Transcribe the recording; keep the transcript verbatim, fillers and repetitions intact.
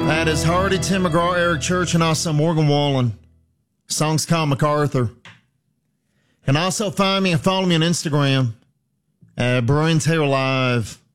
That is Hardy, Tim McGraw, Eric Church, and also Morgan Wallen. Song's called MacArthur. And also find me and follow me on Instagram at Brian Taylor Live.